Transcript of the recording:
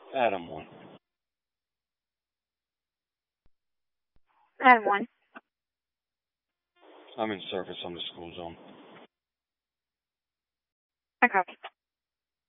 Adam 1. Adam 1. I'm in service on the school zone. I copy.